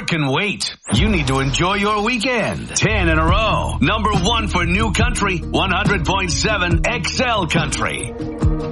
can wait. You need to enjoy your weekend. 10 in a row. Number 1 for New Country, 100.7 XL Country.